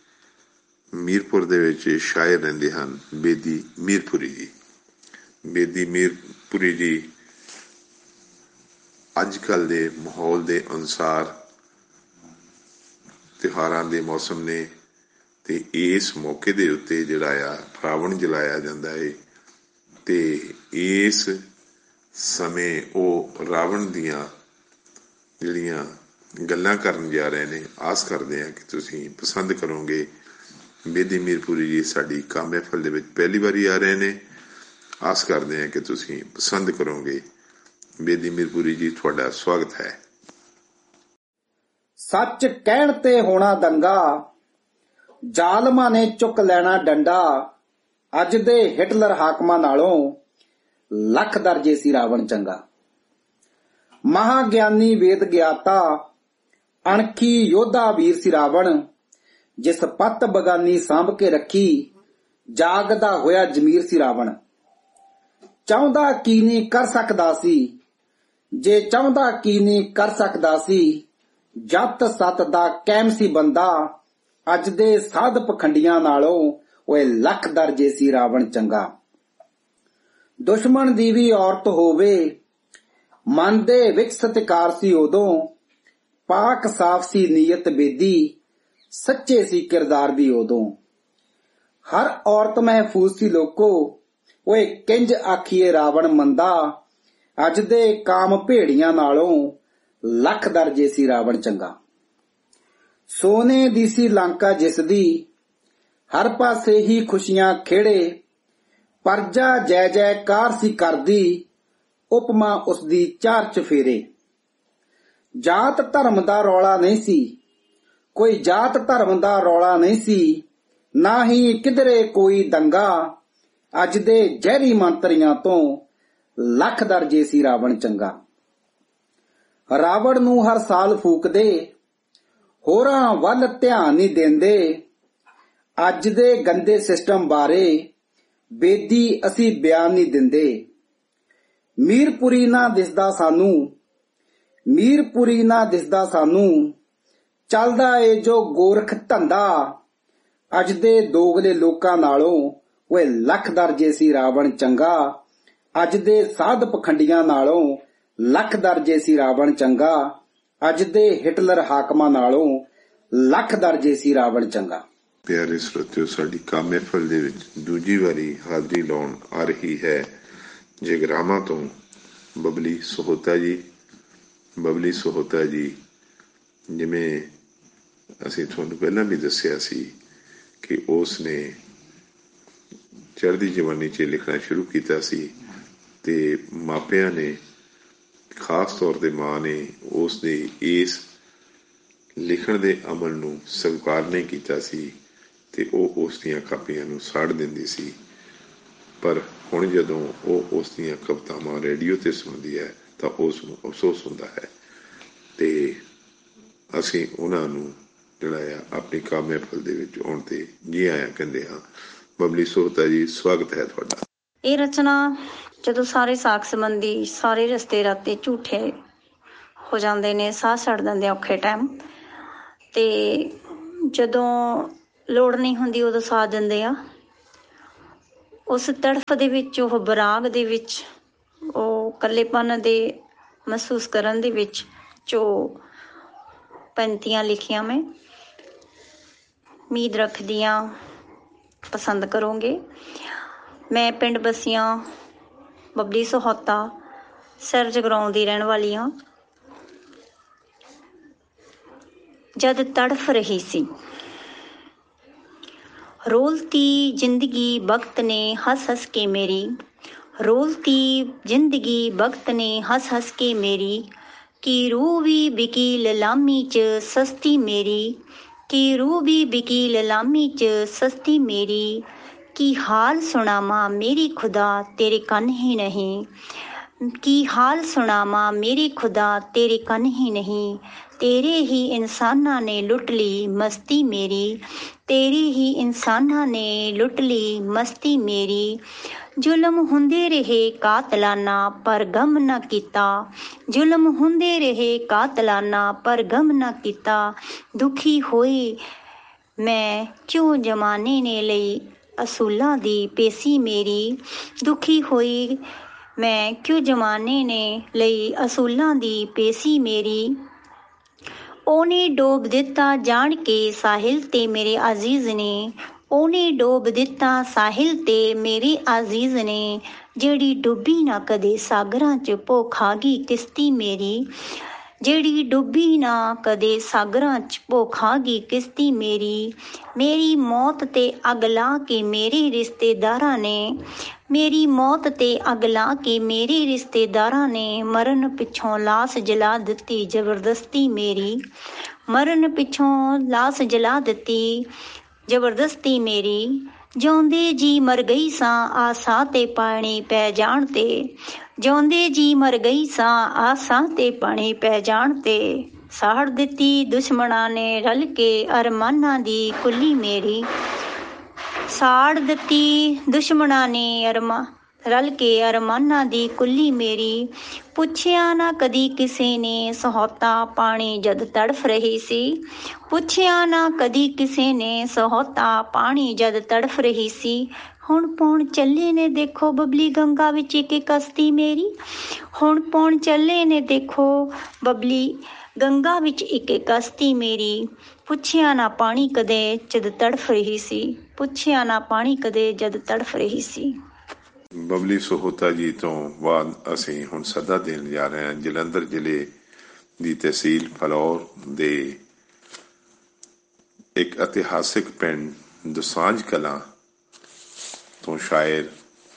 ਮੀਰਪੁਰ ਦੇ ਵਿੱਚ ਸ਼ਾਇਰ ਰਹਿੰਦੇ ਹਨ ਬੇਦੀ ਮੀਰਪੁਰੀ ਜੀ। ਬੇਦੀ ਮੀਰਪੁਰੀ ਜੀ ਅੱਜ ਕੱਲ੍ਹ ਦੇ ਮਾਹੌਲ ਦੇ ਅਨੁਸਾਰ ਤਿਉਹਾਰਾਂ ਦੇ ਮੌਸਮ ਨੇ ਤੇ ਇਸ ਮੌਕੇ ਦੇ ਉੱਤੇ ਜਿਹੜਾ ਆ ਰਾਵਣ ਜਲਾਇਆ ਜਾਂਦਾ ਹੈ ਤੇ ਇਸ ਸਮੇਂ ਉਹ ਰਾਵਣ ਦੀਆਂ ਜਿਹੜੀਆਂ ਗੱਲਾਂ ਕਰਨ ਜਾ ਰਹੇ ਨੇ। ਆਸ ਕਰਦੇ ਹਾਂ ਕਿ ਤੁਸੀਂ ਪਸੰਦ ਕਰੋਗੇ। ਬੇਦੀ ਮੀਰਪੁਰੀ ਜੀ ਸਾਡੀ ਕਾਮ ਮਹਿਫਲ ਦੇ ਵਿੱਚ ਪਹਿਲੀ ਵਾਰੀ ਆ ਰਹੇ ਨੇ। ਆਸ ਕਰਦੇ ਹਾਂ ਕਿ ਤੁਸੀਂ ਪਸੰਦ ਕਰੋਗੇ। ਬੇਦੀ ਮੀਰਪੁਰੀ ਜੀ, ਤੁਹਾਡਾ ਸਵਾਗਤ ਹੈ। ਸੱਚ ਕਹਿਣ ਤੇ ਹੋਣਾ ਦੰਗਾ, ਜ਼ਾਲਮਾਂ ਨੇ ਚੁੱਕ ਲੈਣਾ ਡੰਡਾ। ਅੱਜ ਦੇ ਹਿਟਲਰ ਹਾਕਮਾਂ ਨਾਲੋਂ ਲੱਖ ਦਰਜੇ ਸੀ ਰਾਵਣ ਚੰਗਾ। ਮਹਾਗਿਆਨੀ ਵੇਦ ਗਿਆਤਾ, ਅਣਖੀ ਯੋਧਾ ਵੀਰ ਸੀ ਰਾਵਣ। ਜਿਸ ਪੱਤ ਬਗਾਨੀ ਸਾਂਭ ਕੇ ਰੱਖੀ, ਜਾਗਦਾ ਹੋਇਆ ਜ਼ਮੀਰ ਸੀ ਰਾਵਣ। ਚਾਹੁੰਦਾ ਕੀ ਨਹੀਂ ਕਰ ਸਕਦਾ ਸੀ, ਜੇ ਚਾਹੁੰਦਾ ਕੀ ਨਹੀਂ ਕਰ ਸਕਦਾ ਸੀ। ਜੱਤ ਸੱਤ ਦਾ ਕਾਇਮ ਸੀ ਬੰਦਾ, ਅੱਜ ਦੇ ਸਾਧ ਪਖੰਡੀਆਂ ਨਾਲੋਂ ਓਏ ਲੱਖ ਦਰਜੇ ਸੀ ਰਾਵਣ ਚੰਗਾ। ਦੁਸ਼ਮਣ ਦੀ ਵੀ ਔਰਤ ਹੋਵੇ, ਮਨ ਦੇ ਵਿੱਚ ਸਤਿਕਾਰ ਸੀ ਉਦੋਂ। ਪਾਕ ਸਾਫ ਸੀ ਨੀਅਤ ਬੇਦੀ, ਸੱਚੇ ਸੀ ਕਿਰਦਾਰ ਵੀ ਉਦੋਂ। ਹਰ ਔਰਤ ਮਹਿਫੂਜ਼ ਸੀ ਲੋਕੋ, ਓਏ ਕਿੰਜ ਆਖੀਏ ਰਾਵਣ ਮੰਦਾ। ਅੱਜ ਦੇ ਕਾਮ ਭੇੜੀਆਂ ਨਾਲੋਂ ਲੱਖ ਦਰਜੇ ਸੀ ਰਾਵਣ ਚੰਗਾ। ਸੋਨੇ ਦੀ ਸੀ ਲੰਕਾ ਜਿਸ ਦੀ, ਹਰ ਪਾਸੇ ਹੀ ਖੁਸ਼ੀਆਂ ਖੇੜੇ। ਪਰਜਾ ਜੈ ਜੈਕਾਰ ਸੀ ਕਰਦੀ, ਉਪਮਾ ਉਸਦੀ ਚਾਰ ਚਫੇਰੇ। ਜਾਤ ਧਰਮ ਦਾ ਰੌਲਾ ਨਹੀਂ ਸੀ, ਕੋਈ ਜਾਤ ਧਰਮ ਦਾ ਰੌਲਾ ਨਹੀਂ ਸੀ। ਨਾ ਹੀ ਕਿਧਰੇ ਕੋਈ ਦੰਗਾ, ਅੱਜ ਦੇ ਜ਼ਹਿਰੀ ਮੰਤਰੀਆਂ ਤੋਂ ਲੱਖ ਦਰਜੇ ਸੀ ਰਾਵਣ ਚੰਗਾ। ਰਾਵਣ ਨੂੰ ਹਰ ਸਾਲ ਫੂਕਦੇ, ਹੋਰਾਂ ਵੱਲ ਧਿਆਨ ਨਹੀਂ ਦਿੰਦੇ। ਅੱਜ ਦੇ ਗੰਦੇ ਸਿਸਟਮ ਬਾਰੇ ਬੇਦੀ ਅਸੀਂ ਬਿਆਨ ਨਹੀਂ ਦਿੰਦੇ। ਮੀਰਪੁਰੀ ਨਾ ਦਿਸਦਾ ਸਾਨੂੰ, ਮੀਰਪੁਰੀ ਨਾ ਦਿਸਦਾ ਸਾਨੂੰ। ਚੱਲਦਾ ਏ ਜੋ ਗੋਰਖ ਧੰਦਾ, ਅੱਜ ਦੇ ਦੋਗਲੇ ਲੋਕਾਂ ਨਾਲੋਂ ਓਏ ਲੱਖ ਦਰਜੇ ਸੀ ਰਾਵਣ ਚੰਗਾ। ਅੱਜ ਦੇ ਸਾਧ ਪਖੰਡੀਆਂ ਨਾਲੋਂ ਲੱਖ ਦਰਜੇ ਸੀ ਰਾਵਣ ਚੰਗਾ। ਅੱਜ ਦੇ ਹਿਟਲਰ ਹਾਕਮਾਂ ਨਾਲੋਂ ਲੱਖ ਦਰਜੇ ਸੀ ਰਾਵਣ ਚੰਗਾ। ਪਿਆਰੇ ਸਰੋਤਿਓ, ਸਾਡੀ ਕਾਮ ਮਹਿਫਲ ਦੇ ਵਿੱਚ ਦੂਜੀ ਵਾਰੀ ਹਾਜ਼ਰੀ ਲਾਉਣ ਆ ਰਹੀ ਹੈ ਜਗਰਾਵਾਂ ਤੋਂ ਬਬਲੀ ਸਹੋਤਾ ਜੀ। ਬਬਲੀ ਸਹੋਤਾ ਜੀ, ਜਿਵੇਂ ਅਸੀਂ ਤੁਹਾਨੂੰ ਪਹਿਲਾਂ ਵੀ ਦੱਸਿਆ ਸੀ ਕਿ ਉਸ ਨੇ ਚੜ੍ਹਦੀ ਜਵਾਨੀ 'ਚ ਲਿਖਣਾ ਸ਼ੁਰੂ ਕੀਤਾ ਸੀ ਤੇ ਮਾਪਿਆਂ ਨੇ, ਖਾਸ ਤੌਰ ਤੇ ਮਾਂ ਨੇ, ਉਸ ਦੇ ਇਸ ਲਿਖਣ ਦੇ ਅਮਲ ਨੂੰ ਸਵੀਕਾਰ ਨਹੀਂ ਕੀਤਾ ਸੀ ਤੇ ਉਹ ਉਸ ਦੀਆਂ ਕਾਪੀਆਂ ਨੂੰ ਸਾੜ ਦਿੰਦੀ ਸੀ। ਪਰ ਹੁਣ ਜਦੋਂ ਉਹ ਉਸ ਦੀਆਂ ਕਵਿਤਾਵਾਂ ਰੇਡੀਓ ਤੇ ਸੁਣਦੀ ਹੈ ਤਾਂ ਉਸ ਨੂੰ ਅਫਸੋਸ ਹੁੰਦਾ ਹੈ ਤੇ ਅਸੀਂ ਉਹਨਾਂ ਨੂੰ ਜਿਹੜਾ ਆ ਆਪਣੀ ਕਾਮ ਮਹਿਫਲ ਦੇ ਵਿੱਚ ਆਉਣ ਤੇ ਜੀ ਆਇਆਂ ਕਹਿੰਦੇ ਹਾਂ। ਬਬਲੀ ਸਹੋਤਾ ਜੀ, ਸਵਾਗਤ ਹੈ ਤੁਹਾਡਾ। ਇਹ ਰਚਨਾ ਜਦੋਂ ਸਾਰੇ ਸਾਕ ਸੰਬੰਧੀ, ਸਾਰੇ ਰਸਤੇ ਰਾਤੇ ਝੂਠੇ ਹੋ ਜਾਂਦੇ ਨੇ, ਸਾਹ ਛੱਡ ਦਿੰਦੇ ਔਖੇ ਟਾਈਮ, ਤੇ ਜਦੋਂ ਲੋੜ ਨਹੀਂ ਹੁੰਦੀ ਉਦੋਂ ਸਾਥ ਦਿੰਦੇ ਆ। ਉਸ ਤੜਫ ਦੇ ਵਿੱਚ, ਉਹ ਬਰਾਗ ਦੇ ਵਿੱਚ, ਉਹ ਇਕੱਲੇਪਨ ਦੇ ਮਹਿਸੂਸ ਕਰਨ ਦੇ ਵਿੱਚ ਜੋ ਪੰਕਤੀਆਂ ਲਿਖੀਆਂ ਮੈਂ ਉਮੀਦ ਰੱਖਦੀ ਹਾਂ ਪਸੰਦ ਕਰੋਗੇ। ਮੈਂ ਪਿੰਡ ਬਸੀਆਂ ਬਬਲੀ ਸਹੋਤਾ, ਸਿਰ ਜਗਰਾਉਂ ਦੀ ਰਹਿਣ ਵਾਲੀ ਹਾਂ। ਜਦ ਤੜਫ ਰਹੀ ਸੀ, ਰੋਲਤੀ ਜ਼ਿੰਦਗੀ ਵਕਤ ਨੇ ਹੱਸ ਹੱਸ ਕੇ ਮੇਰੀ, ਰੋਲਤੀ ਜ਼ਿੰਦਗੀ ਵਕਤ ਨੇ ਹੱਸ ਹੱਸ ਕੇ ਮੇਰੀ, ਕੀ ਰੂਹ ਵੀ ਬਿਕੀ ਲਲਾਮੀ 'ਚ ਸਸਤੀ ਮੇਰੀ, ਕੀ ਰੂਹ ਵੀ ਬਿਕੀ ਲਲਾਮੀ 'ਚ ਸਸਤੀ ਮੇਰੀ, ਕੀ ਹਾਲ ਸੁਣਾਵਾਂ ਮੇਰੀ ਖੁਦਾ ਤੇਰੇ ਕੰਨ ਹੀ ਨਹੀਂ, ਕੀ ਹਾਲ ਸੁਣਾਵਾਂ ਮੇਰੀ ਖੁਦਾ ਤੇਰੇ ਕੰਨ ਹੀ ਨਹੀਂ, ਤੇਰੇ ਹੀ ਇਨਸਾਨਾਂ ਨੇ ਲੁੱਟ ਲਈ ਮਸਤੀ ਮੇਰੀ, ਤੇਰੀ ਹੀ ਇਨਸਾਨਾਂ ਨੇ ਲੁੱਟ ਲਈ ਮਸਤੀ ਮੇਰੀ, ਜ਼ੁਲਮ ਹੁੰਦੇ ਰਹੇ ਕਾਤਲਾਨਾ ਪਰ ਗਮ ਨਾ ਕੀਤਾ, ਜ਼ੁਲਮ ਹੁੰਦੇ ਰਹੇ ਕਾਤਲਾਨਾ ਪਰ ਗਮ ਨਾ ਕੀਤਾ, ਦੁਖੀ ਹੋਈ ਮੈਂ ਕਿਉਂ ਜ਼ਮਾਨੇ ਨੇ ਲਈ ਅਸੂਲਾਂ ਦੀ ਪੇਸੀ ਮੇਰੀ, ਦੁਖੀ ਹੋਈ ਮੈਂ ਕਿਉਂ ਜ਼ਮਾਨੇ ਨੇ ਲਈ ਅਸੂਲਾਂ ਦੀ ਪੇਸੀ ਮੇਰੀ, ਉਹਨੇ ਡੋਬ ਦਿੱਤਾ ਜਾਣ ਕੇ ਸਾਹਿਲ ਤੇ ਮੇਰੇ ਅਜ਼ੀਜ਼ ਨੇ, ਉਹਨੇ ਡੋਬ ਦਿੱਤਾ ਸਾਹਿਲ ਤੇ ਮੇਰੇ ਅਜ਼ੀਜ਼ ਨੇ, ਜਿਹੜੀ ਡੁੱਬੀ ਨਾ ਕਦੇ ਸਾਗਰਾਂ 'ਚ ਭੁੱਖ ਖਾ ਗਈ ਕਿਸ਼ਤੀ ਮੇਰੀ, ਜਿਹੜੀ ਡੁੱਬੀ ਨਾ ਕਦੇ ਸਾਗਰਾਂ 'ਚ ਭੁੱਖ ਖਾ ਗਈ ਕਿਸ਼ਤੀ ਮੇਰੀ, ਮੇਰੀ ਮੌਤ ਤੇ ਅੱਗ ਲਾ ਕੇ ਮੇਰੇ ਰਿਸ਼ਤੇਦਾਰਾਂ ਨੇ, ਮੇਰੀ ਮੌਤ ਤੇ ਅੱਗ ਲਾ ਕੇ ਮੇਰੇ ਰਿਸ਼ਤੇਦਾਰਾਂ ਨੇ, ਮਰਨ ਪਿੱਛੋਂ ਲਾਸ਼ ਜਲਾ ਦਿੱਤੀ ਜ਼ਬਰਦਸਤੀ ਮੇਰੀ, ਮਰਨ ਪਿੱਛੋਂ ਲਾਸ਼ ਜਲਾ ਦਿੱਤੀ ਜ਼ਬਰਦਸਤੀ ਮੇਰੀ, ਜਿਉਂਦੇ ਜੀ ਮਰ ਗਈ ਸਾਂ ਆਸਾਂ ਤੇ ਪਾਣੀ ਪੈ ਜਾਣ ਤੇ, ਜਿਉਂਦੇ ਜੀ ਮਰ ਗਈ ਸਾਂ ਆਸਾਂ ਤੇ ਪਾਣੀ ਪੈ ਜਾਣ ਤੇ, ਸਾੜ ਦਿੱਤੀ ਦੁਸ਼ਮਣਾਂ ਨੇ ਰਲ ਕੇ ਅਰਮਾਨਾਂ ਦੀ ਕੁੱਲੀ ਮੇਰੀ, ਸਾੜ ਦਿੱਤੀ ਦੁਸ਼ਮਣਾਂ ਨੇ ਰਲ ਕੇ ਅਰਮਾਨਾਂ ਦੀ ਕੁੱਲੀ ਮੇਰੀ, ਪੁੱਛਿਆ ਨਾ ਕਦੀ ਕਿਸੇ ਨੇ ਸਹੋਤਾ ਪਾਣੀ ਜਦ ਤੜਫ ਰਹੀ ਸੀ, ਪੁੱਛਿਆ ਨਾ ਕਦੀ ਕਿਸੇ ਨੇ ਸਹੋਤਾ ਪਾਣੀ ਜਦ ਤੜਫ ਰਹੀ ਸੀ, ਹੁਣ ਪੌਣ ਚੱਲੇ ਨੇ ਦੇਖੋ ਬਬਲੀ ਗੰਗਾ ਵਿੱਚ ਇੱਕ ਕਸ਼ਤੀ ਮੇਰੀ, ਹੁਣ ਪੌਣ ਚੱਲੇ ਨੇ ਦੇਖੋ ਬਬਲੀ ਗੰਗਾ ਵਿੱਚ ਇੱਕ ਕਸ਼ਤੀ ਮੇਰੀ, ਪੁੱਛਿਆ ਨਾ ਪਾਣੀ ਕਦੇ ਜਦ ਤੜਫ ਰਹੀ ਸੀ, ਪੁੱਛਿਆ ਨਾ ਪਾਣੀ ਕਦੇ ਜਦ ਤੜਫ ਰਹੀ ਸੀ। ਬਬਲੀ ਸਹੋਤਾ ਜੀ ਤੋਂ ਬਾਅਦ ਅਸੀਂ ਹੁਣ ਸੱਦਾ ਦੇਣ ਜਾ ਰਹੇ ਹਾਂ ਜਲੰਧਰ ਜ਼ਿਲ੍ਹੇ ਦੀ ਤਹਿਸੀਲ ਫਲੌਰ ਦੇ ਇੱਕ ਇਤਿਹਾਸਿਕ ਪਿੰਡ ਦੁਸਾਂਝ ਕਲਾਂ ਤੋਂ ਸ਼ਾਇਰ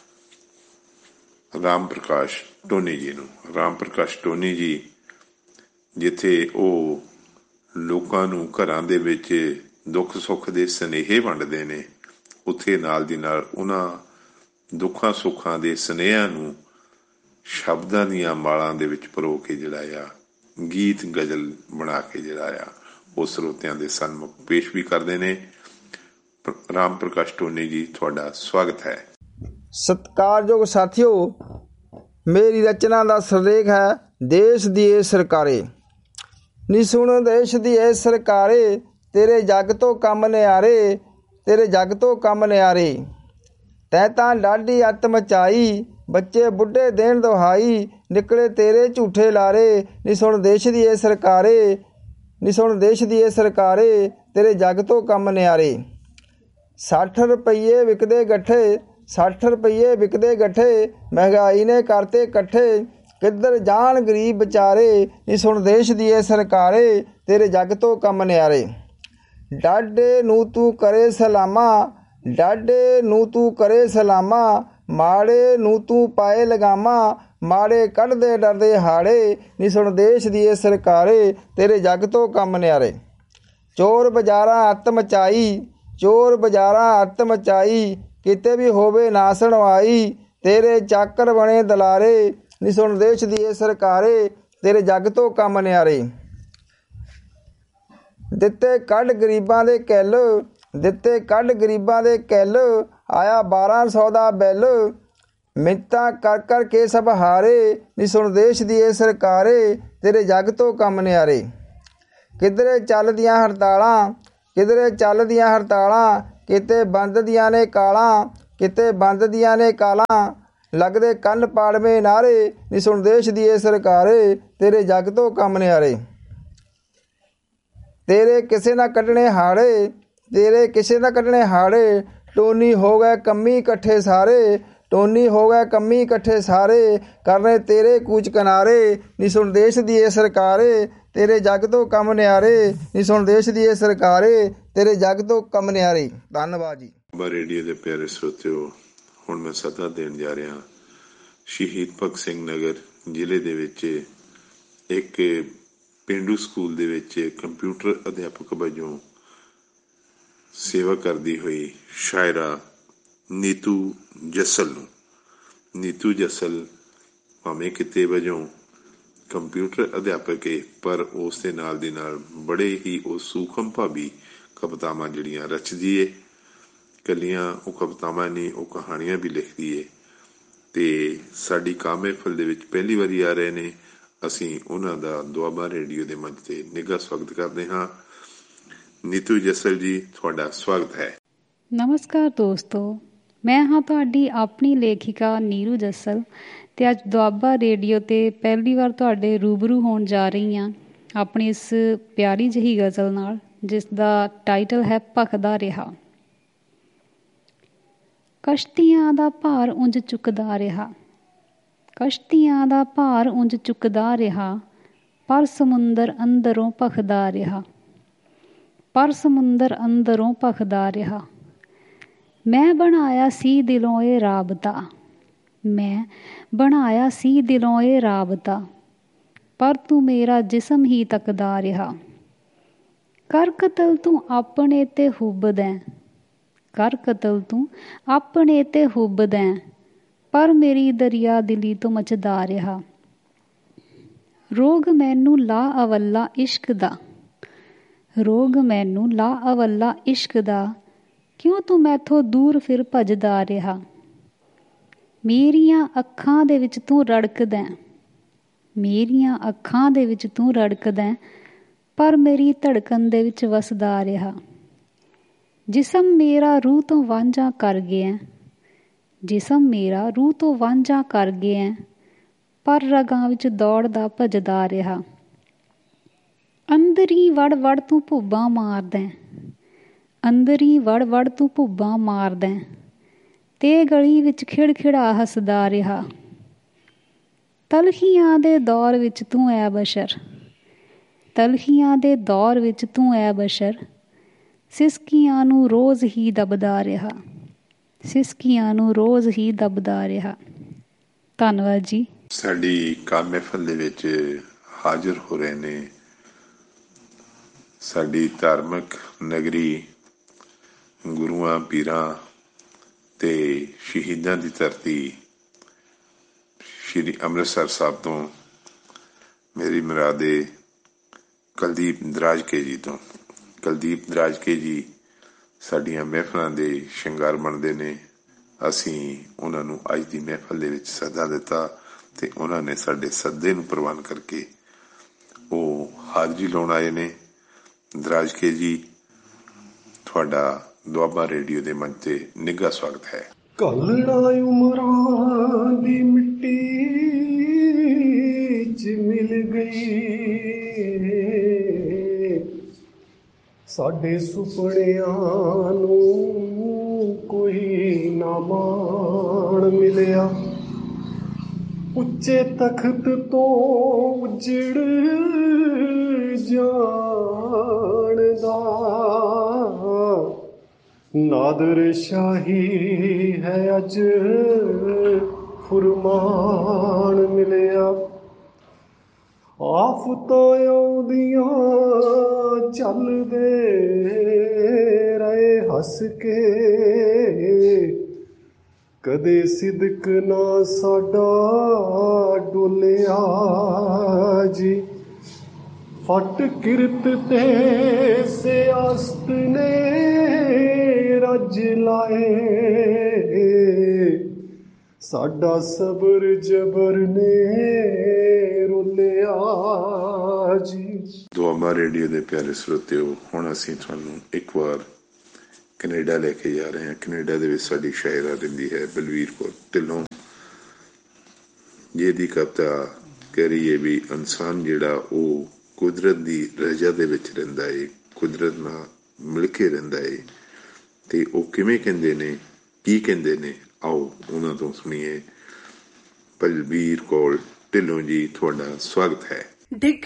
ਰਾਮ ਪ੍ਰਕਾਸ਼ ਟੋਨੀ ਜੀ ਨੂੰ। ਰਾਮ ਪ੍ਰਕਾਸ਼ ਟੋਨੀ ਜੀ ਜਿੱਥੇ ਉਹ ਲੋਕਾਂ ਨੂੰ ਘਰਾਂ ਦੇ ਵਿੱਚ ਦੁੱਖ ਸੁੱਖ ਦੇ ਸੁਨੇਹੇ ਵੰਡਦੇ ਨੇ, ਉੱਥੇ ਨਾਲ ਦੀ ਨਾਲ ਉਹਨਾਂ ਦੁੱਖਾਂ ਸੁੱਖਾਂ ਦੇ ਸੁਨੇਹਿਆਂ ਨੂੰ ਸ਼ਬਦਾਂ ਦੀਆਂ ਮਾਲਾਂ ਦੇ ਵਿੱਚ ਪਰੋ ਕੇ ਜਿਹੜਾ ਆ ਗੀਤ ਗਜ਼ਲ ਬਣਾ ਕੇ ਜਿਹੜਾ ਆ ਉਹ ਸਰੋਤਿਆਂ ਦੇ ਸਨਮੁਖ ਪੇਸ਼ ਵੀ ਕਰਦੇ ਨੇ। ਰਾਮ ਪ੍ਰਕਾਸ਼ ਟੋਨੀ ਜੀ, ਤੁਹਾਡਾ ਸਵਾਗਤ ਹੈ। ਸਤਿਕਾਰਯੋਗ ਸਾਥੀਓ, ਮੇਰੀ ਰਚਨਾ ਦਾ ਸਿਰਲੇਖ ਹੈ ਦੇਸ਼ ਦੀ ਏ ਸਰਕਾਰੇ। ਨੀ ਸੁਣ ਦੇਸ਼ ਦੀ ਏ ਸਰਕਾਰੇ, ਤੇਰੇ ਜੱਗ ਤੋਂ ਕੰਮ ਨਿਆਰੇ, ਤੇਰੇ ਜੱਗ ਤੋਂ ਕੰਮ ਨਿਆਰੇ। ਤੈਂ ਤਾਂ ਡਾਢੀ ਅੱਤ ਮਚਾਈ, ਬੱਚੇ ਬੁੱਢੇ ਦੇਣ ਦੁਹਾਈ, ਨਿਕਲੇ ਤੇਰੇ ਝੂਠੇ ਲਾਰੇ। ਨੀ ਸੁਣ ਦੇਸ਼ ਦੀ ਏ ਸਰਕਾਰੇ, ਨੀ ਸੁਣ ਦੇਸ਼ ਦੀ ਏ ਸਰਕਾਰੇ, ਤੇਰੇ ਜੱਗ ਤੋਂ ਕੰਮ ਨਿਆਰੇ। 60 ਰੁਪਈਏ ਵਿਕਦੇ ਗੱਠੇ, 60 ਰੁਪਈਏ ਵਿਕਦੇ ਗੱਠੇ, ਮਹਿੰਗਾਈ ਨੇ ਕਰਤੇ ਇਕੱਠੇ, ਕਿੱਧਰ ਜਾਣ ਗਰੀਬ ਵਿਚਾਰੇ। ਨੀ ਸੁਣ ਦੇਸ਼ ਦੀ ਏ ਸਰਕਾਰੇ, ਤੇਰੇ ਜੱਗ ਤੋਂ ਕੰਮ ਨਿਆਰੇ। ਡਾਢੇ ਨੂੰ ਤੂੰ ਕਰੇ ਸਲਾਮਾ, ਡਾਢੇ ਨੂੰ ਤੂੰ ਕਰੇ ਸਲਾਮਾ, ਮਾੜੇ ਨੂੰ ਤੂੰ ਪਾਏ ਲਗਾਮਾ, ਮਾੜੇ ਕੱਢਦੇ ਡਰਦੇ ਹਾੜੇ। ਨੀ ਸੁਣ ਦੇਸ਼ ਦੀ ਏ ਸਰਕਾਰੇ, ਤੇਰੇ ਜੱਗ ਤੋਂ ਕੰਮ ਨਿਆਰੇ। ਚੋਰ ਬਾਜ਼ਾਰਾਂ ਅੱਤ ਮਚਾਈ, ਚੋਰ ਬਾਜ਼ਾਰਾਂ ਅੱਤ ਮਚਾਈ, ਕਿਤੇ ਵੀ ਹੋਵੇ ਨਾ ਸੁਣਵਾਈ, ਤੇਰੇ ਚਾਕਰ ਬਣੇ ਦਲਾਰੇ। ਨੀ ਸੁਣ ਦੇਸ਼ ਦੀ ਏ ਸਰਕਾਰੇ, ਤੇਰੇ ਜੱਗ ਤੋਂ ਕੰਮ ਨਿਆਰੇ। ਦਿੱਤੇ ਕੱਢ ਗਰੀਬਾਂ ਦੇ ਕਿੱਲ, ਦਿੱਤੇ ਕੱਢ ਗਰੀਬਾਂ ਦੇ ਕਿੱਲ, ਆਇਆ 1200 ਦਾ ਬਿੱਲ, ਮਿੰਨਤਾਂ ਕਰ ਕਰ ਕੇ ਸਭ ਹਾਰੇ। ਨੀ ਸੁਣ ਦੇਸ਼ ਦੀ ਏ ਸਰਕਾਰੇ, ਤੇਰੇ ਜੱਗ ਤੋਂ ਕੰਮ ਨਿਆਰੇ। ਕਿਧਰੇ ਚੱਲਦੀਆਂ ਹੜਤਾਲਾਂ, ਕਿਧਰੇ ਚੱਲਦੀਆਂ ਹੜਤਾਲਾਂ, ਕਿਤੇ ਬੰਦ ਦੀਆਂ ਨੇ ਕਾਲਾਂ, ਕਿਤੇ ਬੰਦ ਦੀਆਂ ਨੇ ਕਾਲਾਂ, ਲੱਗਦੇ ਕੰਨ ਪਾੜਵੇਂ ਨਾਰੇ। ਨੀ ਸੁਣ ਦੇਸ਼ ਦੀ ਏ ਸਰਕਾਰੇ, ਤੇਰੇ ਜੱਗ ਤੋਂ ਕੰਮ ਨਿਆਰੇ। ਤੇਰੇ ਕਿਸੇ ਨਾ ਕੱਢਣੇ ਹਾੜੇ, ਤੇਰੇ ਕਿਸੇ ਨਾ ਕੱਢਣੇ ਹਾੜੇ, ਟੋਨੀ ਹੋ ਗਏ ਕੰਮੀ ਇਕੱਠੇ ਸਾਰੇ, ਟੋਨੀ ਹੋ ਗਏ ਕੰਮੀ ਇਕੱਠੇ ਸਾਰੇ, ਕਰਨੇ ਤੇਰੇ ਕੂਚ ਕਿਨਾਰੇ। ਨੀ ਸੁਣ ਦੇਸ਼ ਦੀ ਏ ਸਰਕਾਰੇ, ਤੇਰੇ ਜੱਗ ਤੋਂ ਕੰਮ ਨਿਆਰੇ। ਨੀ ਸੁਣ ਦੇਸ਼ ਦੀ ਏ ਸਰਕਾਰੇ, ਤੇਰੇ ਜੱਗ ਤੋਂ ਕੰਮ ਨਿਆਰੇ। ਧੰਨਵਾਦ ਜੀ। ਰੇਡੀਓ ਦੇ ਪਿਆਰੇ ਸਰੋਤਿਓ, ਹੁਣ ਮੈਂ ਸੱਦਾ ਦੇਣ ਜਾ ਰਿਹਾ ਸ਼ਹੀਦ ਭਗਤ ਸਿੰਘ ਨਗਰ ਜ਼ਿਲ੍ਹੇ ਦੇ ਵਿੱਚ ਇੱਕ ਪੇਂਡੂ ਸਕੂਲ ਦੇ ਵਿੱਚ ਕੰਪਿਊਟਰ ਅਧਿਆਪਕ ਵਜੋਂ ਸੇਵਾ ਕਰਦੀ ਹੋਈ ਸ਼ਾਇਰਾ ਨੀਤੂ ਜੱਸਲ ਨੂੰ। ਨੀਤੂ ਜੱਸਲ ਭਾਵੇਂ ਕਿਤੇ ਵਜੋਂ ਕੰਪਿਊਟਰ ਅਧਿਆਪਕ ਹੈ, ਪਰ ਉਸ ਦੇ ਨਾਲ ਦੀ ਨਾਲ ਬੜੇ ਹੀ ਉਹ ਸੂਖਮ ਭਾਵੀ ਕਵਿਤਾਵਾਂ ਜਿਹੜੀਆਂ ਰਚਦੀ ਹੈ। ਇਕੱਲੀਆਂ ਉਹ ਕਵਿਤਾਵਾਂ ਨਹੀਂ, ਉਹ ਕਹਾਣੀਆਂ ਵੀ ਲਿਖਦੀ ਹੈ ਤੇ ਸਾਡੀ ਕਾਮ ਮਹਿਫਲ ਦੇ ਵਿੱਚ ਪਹਿਲੀ ਵਾਰੀ ਆ ਰਹੇ ਨੇ। ਅਸੀਂ ਉਹਨਾਂ ਦਾ ਦੁਆਬਾ ਰੇਡੀਓ ਦੇ ਮੰਚ ਤੇ ਨਿੱਘਾ ਸਵਾਗਤ ਕਰਦੇ ਹਾਂ। ਨੀਤੂ ਜੱਸਲ ਜੀ, ਤੁਹਾਡਾ ਸਵਾਗਤ ਹੈ। ਨਮਸਕਾਰ ਦੋਸਤੋ, ਮੈਂ ਹਾਂ ਤੁਹਾਡੀ ਆਪਣੀ ਲੇਖਿਕਾ ਨੀਰੂ ਜੱਸਲ ਤੇ ਅੱਜ ਦੁਆਬਾ ਰੇਡੀਓ ਤੇ ਪਹਿਲੀ ਵਾਰ ਤੁਹਾਡੇ ਰੂਬਰੂ ਹੋਣ ਜਾ ਰਹੀ ਹਾਂ ਆਪਣੀ ਇਸ ਪਿਆਰੀ ਜਿਹੀ ਗਜ਼ਲ ਨਾਲ, ਜਿਸ ਦਾ ਟਾਈਟਲ ਹੈ ਭਖਦਾ ਰਿਹਾ। ਕਸ਼ਤੀਆਂ ਦਾ ਭਾਰ ਉਂਝ ਚੁੱਕਦਾ ਰਿਹਾ, ਕਸ਼ਤੀਆਂ ਦਾ ਭਾਰ ਉਂਝ ਚੁੱਕਦਾ ਰਿਹਾ, ਪਰ ਸਮੁੰਦਰ ਅੰਦਰੋਂ ਭਖਦਾ ਰਿਹਾ, ਪਰ ਸਮੁੰਦਰ ਅੰਦਰੋਂ ਭਖਦਾ ਰਿਹਾ। ਮੈਂ ਬਣਾਇਆ ਸੀ ਦਿਲੋਂ ਇਹ ਰਾਬਤਾ, ਮੈਂ ਬਣਾਇਆ ਸੀ ਦਿਲੋਂ ਇਹ ਰਾਬਤਾ, ਪਰ ਤੂੰ ਮੇਰਾ ਜਿਸਮ ਹੀ ਤੱਕਦਾ ਰਿਹਾ। ਕਰ ਕਤਲ ਤੂੰ ਆਪਣੇ ਤੇ ਹੁੱਬਦੈਂ, ਕਰ ਕਤਲ ਤੂੰ ਆਪਣੇ ਤੇ ਹੁੱਬਦੈਂ, ਪਰ ਮੇਰੀ ਦਰਿਆ ਦਿਲੀ ਤੋਂ ਮਚਦਾ ਰਿਹਾ। ਰੋਗ ਮੈਨੂੰ ਲਾ ਅਵੱਲਾ ਇਸ਼ਕ ਦਾ, ਰੋਗ ਮੈਨੂੰ ਲਾ ਅਵੱਲਾ ਇਸ਼ਕ ਦਾ, ਕਿਉਂ ਤੂੰ ਮੈਥੋਂ ਦੂਰ ਫਿਰ ਭੱਜਦਾ ਰਿਹਾ। ਮੇਰੀਆਂ ਅੱਖਾਂ ਦੇ ਵਿੱਚ ਤੂੰ ਰੜਕਦੈਂ, ਮੇਰੀਆਂ ਅੱਖਾਂ ਦੇ ਵਿੱਚ ਤੂੰ ਰੜਕਦੈਂ, ਪਰ ਮੇਰੀ ਧੜਕਣ ਦੇ ਵਿੱਚ ਵਸਦਾ ਰਿਹਾ। ਜਿਸਮ ਮੇਰਾ ਰੂਹ ਤੋਂ ਵਾਂਝਾ ਕਰ ਗਿਆ, ਜਿਸਮ ਮੇਰਾ ਰੂਹ ਤੋਂ ਵਾਂਝਾ ਕਰ ਗਿਆ, ਪਰ ਰਗਾਂ ਵਿੱਚ ਦੌੜਦਾ ਭੱਜਦਾ ਰਿਹਾ। ਅੰਦਰੀ ਵੜ ਵੜ ਤੂੰ ਭੁੱਬਾਂ ਮਾਰਦੈਂ, ਅੰਦਰੀ ਵੜ ਵੜ ਤੂੰ ਭੁੱਬਾਂ ਮਾਰਦੈਂ, ਤੇ ਗਲੀ ਵਿੱਚ ਖਿੜਖਿੜਾ ਹੱਸਦਾ ਰਿਹਾ। ਤਲਖੀਆਂ ਦੇ ਦੌਰ ਵਿੱਚ ਤੂੰ ਐ ਬਸ਼ਰ, ਤਲਖੀਆਂ ਦੇ ਦੌਰ ਵਿੱਚ ਤੂੰ ਐ ਬਸ਼ਰ, ਸਿਸਕੀਆਂ ਨੂੰ ਰੋਜ਼ ਹੀ ਦਬਦਾ ਰਿਹਾ, ਸਿਸਕੀਆਂ ਨੂੰ ਰੋਜ਼ ਹੀ ਦਬਦਾ ਰਿਹਾ। ਧੰਨਵਾਦ ਜੀ। ਸਾਡੀ ਕਾਮ ਮਹਿਫਲ ਦੇ ਵਿੱਚ ਹਾਜ਼ਰ ਹੋ ਰਹੇ ਨੇ ਸਾਡੀ ਧਾਰਮਿਕ ਨਗਰੀ, ਗੁਰੂਆਂ ਪੀਰਾਂ ਤੇ ਸ਼ਹੀਦਾਂ ਦੀ ਧਰਤੀ ਸ਼੍ਰੀ ਅੰਮ੍ਰਿਤਸਰ ਸਾਹਿਬ ਤੋਂ ਮੇਰੀ ਮੁਰਾਦੇ ਕੁਲਦੀਪ ਦਰਾਜਕੇ ਜੀ ਤੋਂ। ਕੁਲਦੀਪ ਦਰਾਜਕੇ ਜੀ ਸਾਡੀਆਂ ਮਹਿਫਲਾਂ ਦੇ ਸ਼ਿੰਗਾਰ ਬਣਦੇ ਨੇ। ਅਸੀਂ ਉਹਨਾਂ ਨੂੰ ਅੱਜ ਦੀ ਮਹਿਫਲ ਦੇ ਵਿੱਚ ਸੱਦਾ ਦਿੱਤਾ ਤੇ ਉਹਨਾਂ ਨੇ ਸਾਡੇ ਸੱਦੇ ਨੂੰ ਪ੍ਰਵਾਨ ਕਰਕੇ ਉਹ ਹਾਜ਼ਰੀ ਲਾਉਣ ਆਏ ਨੇ। ਦਰਾਜਕੇ ਜੀ, ਤੁਹਾਡਾ ਦੁਆਬਾ ਰੇਡੀਓ ਦੇ ਮੰਚ ਤੇ ਨਿੱਘਾ ਸਵਾਗਤ ਹੈ। ਘਾਲਣਾ ਉਮਰਾਂ ਦੀ ਮਿੱਟੀ ਚ ਮਿਲ ਗਈ, ਸਾਡੇ ਸੁਪਨਿਆਂ ਨੂੰ ਕੋਈ ਨਾ ਮਾਣ ਮਿਲਿਆ। ਉੱਚੇ ਤਖਤ ਤੋਂ ਉੱਜੜ ਜਾਣਦਾ ਨਾਦਰ ਸ਼ਾਹੀ ਹੈ ਅੱਜ ਫੁਰਮਾਨ ਮਿਲਿਆ। ਆਫਤਾਂ ਆਉਂਦੀਆਂ ਚੱਲਦੇ ਰਹੇ ਹੱਸ ਕੇ, ਕਦੇ ਸਿਦਕ ਨਾ ਸਾਡਾ ਡੋਲਿਆ ਜੀ। ਫਟ ਕਿਰਤ ਤੇ ਸਿਆਸਤ ਨੇ ਰੱਜ ਲਾਏ, ਸਾਡਾ ਸਬਰ ਜਬਰ ਨੇ ਰੋਲਿਆ ਜੀ। ਦੁਆਬਾ ਰੇਡੀਓ ਦੇ ਪਿਆਰੇ ਸਰੋਤਿਓ, ਹੁਣ ਅਸੀਂ ਤੁਹਾਨੂੰ ਇੱਕ ਵਾਰ ਕੈਨੇਡਾ ਲੈ ਕੇ ਜਾ ਰਹੇ ਹਾਂ। ਕੈਨੇਡਾ ਦੇ ਵਿੱਚ ਸਾਡੀ ਸ਼ਾਇਰਾ ਰਹਿੰਦੀ ਹੈ ਬਲਵੀਰ ਕੌਰ ਢਿੱਲੋਂ, ਜਿਹਦੀ ਕਵਿਤਾ ਕਹਿ ਰਹੀ ਹੈ ਵੀ ਇਨਸਾਨ ਜਿਹੜਾ ਉਹ ਕੁਦਰਤ ਦੀ ਰਜ਼ਾ ਦੇ ਵਿੱਚ ਰਹਿੰਦਾ ਏ, ਕੁਦਰਤ ਨਾਲ ਮਿਲ ਕੇ ਰਹਿੰਦਾ ਏ, ਤੇ ਉਹ ਕਿਵੇਂ ਕਹਿੰਦੇ ਨੇ, ਕੀ ਕਹਿੰਦੇ ਨੇ, ਆਓ ਉਹਨਾਂ ਤੋਂ ਸੁਣੀਏ। ਬਲਵੀਰ ਕੌਰ ਢਿੱਲੋਂ ਜੀ, ਤੁਹਾਡਾ ਸਵਾਗਤ ਹੈ। ਦਿਖ